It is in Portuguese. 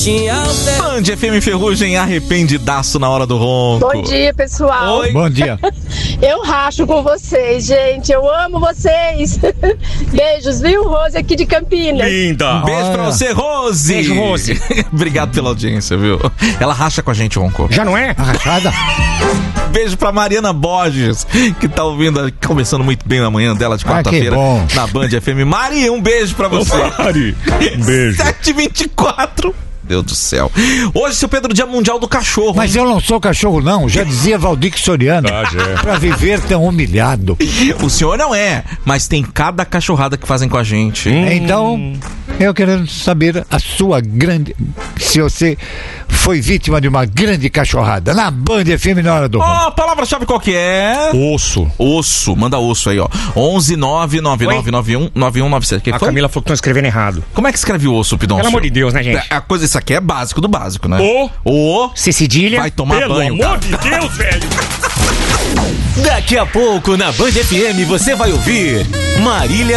Band FM Ferrugem, arrependidaço na hora do ronco. Bom dia, pessoal. Oi. Bom dia. Eu racho com vocês, gente. Eu amo vocês. Beijos, viu? Rose aqui de Campinas. Linda. Um beijo pra você, Rose. Beijo, Rose. Obrigado pela audiência, viu? Ela racha com a gente, ronco. Já não é? Arrachada? Beijo pra Mariana Borges, que tá ouvindo, começando muito bem na manhã dela de quarta-feira na Band FM. Mari, um beijo pra você. Mari, um beijo. 7h24. Deus do céu. Hoje, seu Pedro, Dia Mundial do Cachorro. Mas eu não sou cachorro, não. Já dizia Valdir Soriano. Pra viver tão humilhado. O senhor não é, mas tem cada cachorrada que fazem com a gente. Então, eu quero saber a sua grande... Se você foi vítima de uma grande cachorrada na Band FM na hora do ronco. Ó, palavra-chave qual que é? Osso. Osso, manda osso aí, ó. 11-99991-9197. A Camila falou que estão escrevendo errado. Como é que escreve o osso, Pidoncio? Pelo amor de Deus, né, gente? A coisa, isso aqui é básico do básico, né? O cedilha. Vai tomar Pelo banho. amor de Deus, velho. Daqui a pouco na Band FM você vai ouvir Marília